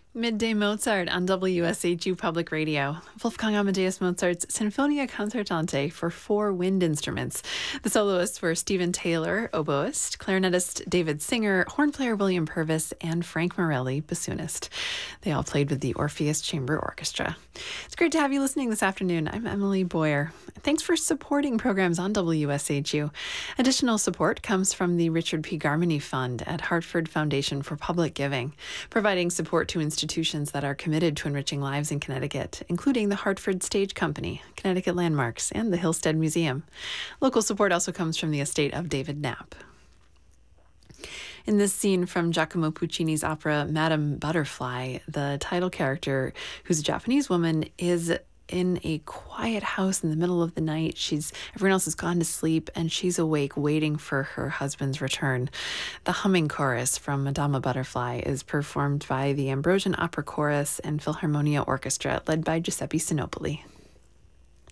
Midday Mozart on WSHU Public Radio. Wolfgang Amadeus Mozart's Sinfonia Concertante for 4 wind instruments. The soloists were Stephen Taylor, oboist, clarinetist David Singer, horn player William Purvis, and Frank Morelli, bassoonist. They all played with the Orpheus Chamber Orchestra. It's great to have you listening this afternoon. I'm Emily Boyer. Thanks for supporting programs on WSHU. Additional support comes from the Richard P. Garmany Fund at Hartford Foundation for Public Giving, providing support to institutions that are committed to enriching lives in Connecticut, including the Hartford Stage Company, Connecticut Landmarks, and the Hillstead Museum. Local support also comes from the estate of David Knapp. In this scene from Giacomo Puccini's opera Madame Butterfly, the title character, who's a Japanese woman, is in a quiet house in the middle of the night. Everyone else has gone to sleep, and she's awake waiting for her husband's return. The humming chorus from Madama Butterfly is performed by the Ambrosian Opera Chorus and Philharmonia Orchestra, led by Giuseppe Sinopoli.